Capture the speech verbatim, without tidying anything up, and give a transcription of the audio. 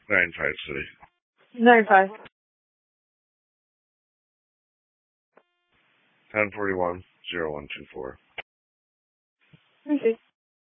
Nine five city. Nine five. Ten forty one zero one two four. Okay.